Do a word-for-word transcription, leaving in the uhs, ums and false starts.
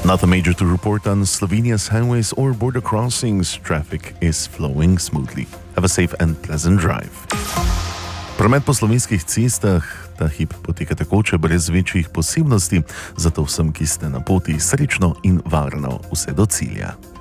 Nothing major to report on Slovenia's highways or border crossings. Traffic is flowing smoothly. Have a safe and pleasant drive. Promet po slovenskih cestah ta hip poteka tekoče brez večjih posebnosti, zato vsem, ki ste na poti, srečno in varno vse do cilja.